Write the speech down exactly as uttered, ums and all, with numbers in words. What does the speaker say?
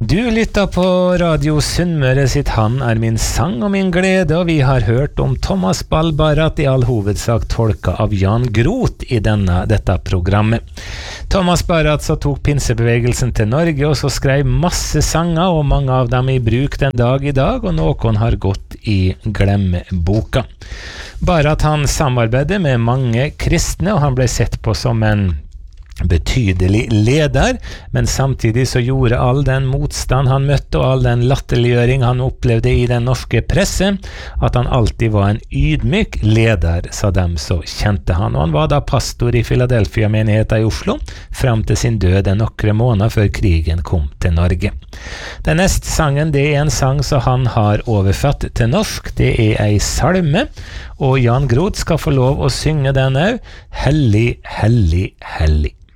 Du lytter på Radio Sunnmøre sitt Han er min sang og min glede, og vi har hørt om Thomas Ball-Barrat, i all hovedsak tolka av Jan Groth i denne, dette programmet. Thomas Barrat så tok pinsebevegelsen til Norge, og så skrev masse sanger, og mange av dem i bruk den dag i dag, og noen har gått i glemmeboka. Barrat han samarbeidet med mange kristne, og han ble sett på som en betydelig leder, men samtidig så gjorde all den motstand han møtte og all den latterliggjøring han opplevde i den norske presse, at han alltid var en ydmyk leder, sa dem så kjente han. Og han var da pastor i Philadelphia-menigheten i Oslo, fram til sin død en nokre måneder før krigen kom til Norge. Den neste sangen, det er en sang som han har overfatt til norsk. Det er ei salme, og Jan Groth skal få lov å synge den også. Hellig, hellig, hellig.